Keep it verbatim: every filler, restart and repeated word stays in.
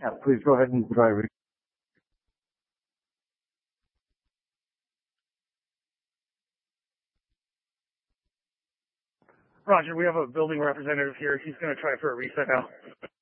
Yeah, please go ahead and try. Re- Roger, we have a building representative here. He's going to try for a reset now.